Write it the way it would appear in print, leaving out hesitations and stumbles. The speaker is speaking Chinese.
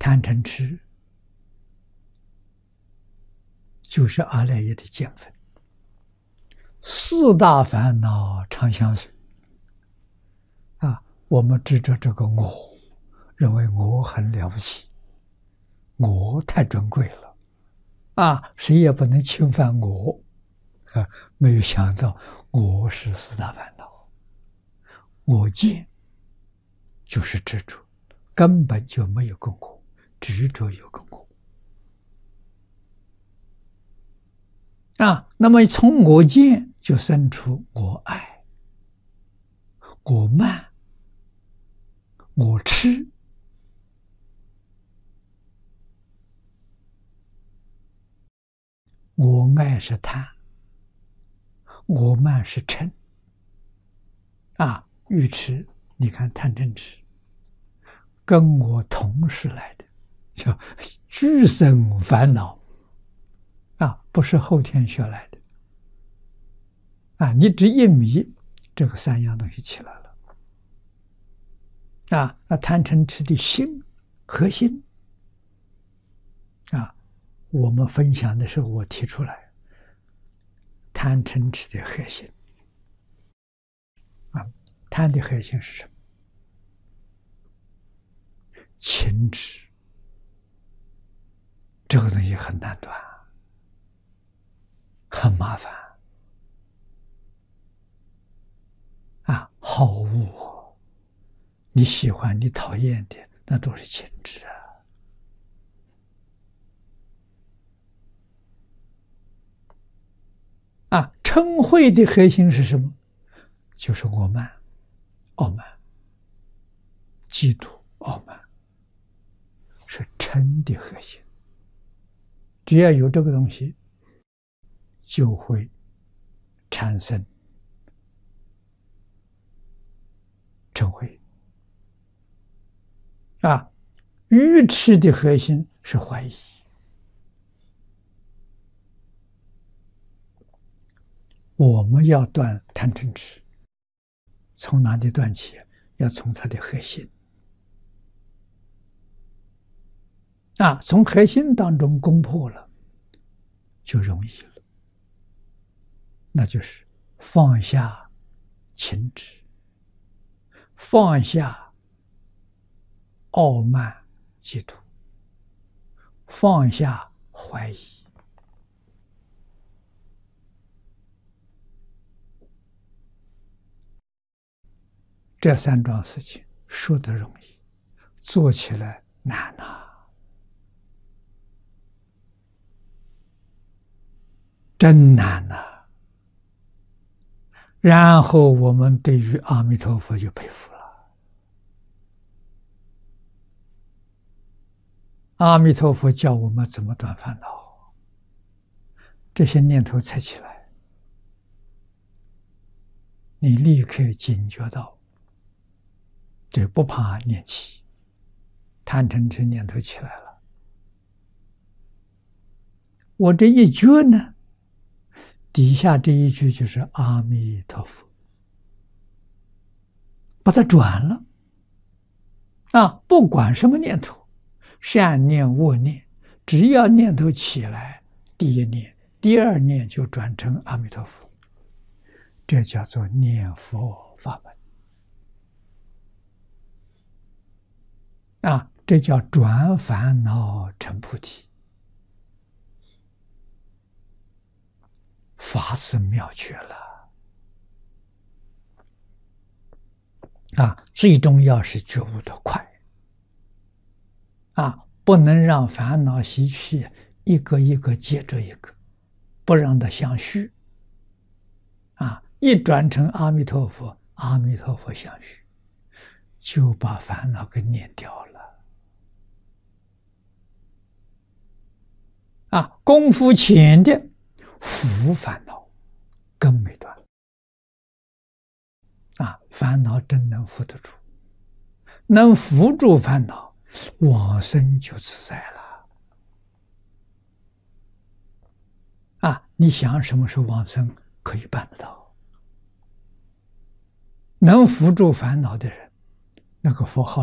贪嗔痴就是阿赖耶的见分。四大烦恼常相随。我们执着这个我，认为我很了不起，我太尊贵了，谁也不能侵犯我，没有想到我是四大烦恼，我见就是执着，根本就没有共我，执着有共我。那么从我见就生出我爱、我慢、我痴。我爱是贪，我慢是嗔。愚痴，你看贪嗔痴，跟我同时来的，叫俱生烦恼。不是后天学来的。你只一迷，这个三样东西起来了。贪嗔痴的心核心。我们分享的时候，我提出来，贪嗔痴的核心。贪的核心是什么？情执。这个东西很难断，很麻烦。好恶，你喜欢你讨厌的，那都是情执嗔恚的核心是什么？就是我慢、傲慢、嫉妒、傲慢，是嗔的核心。只要有这个东西，就会产生嗔恚。愚痴的核心是怀疑。我们要断贪嗔痴，从哪里断起？要从它的核心。从核心当中攻破了，就容易了。那就是放下情执，放下傲慢嫉妒，放下怀疑。这三桩事情说得容易，做起来难真难然后我们对于阿弥陀佛就佩服了。阿弥陀佛教我们怎么断烦恼，这些念头才起来，你立刻警觉到，这不怕念起，贪嗔痴念头起来了，我这一觉呢，底下这一句就是阿弥陀佛，把它转了。不管什么念头，善念恶念，只要念头起来，第一念第二念就转成阿弥陀佛，这叫做念佛法门。这叫转烦恼成菩提，法子妙绝了。最重要是觉悟的快。不能让烦恼习气一个一个接着一个，不让它相续。一转成阿弥陀佛，阿弥陀佛相续，就把烦恼给念掉了。功夫浅的伏烦恼根没断。烦恼真能伏得住，能伏住烦恼，往生就自在了。你想什么时候往生，可以办得到。能伏住烦恼的人，那个佛号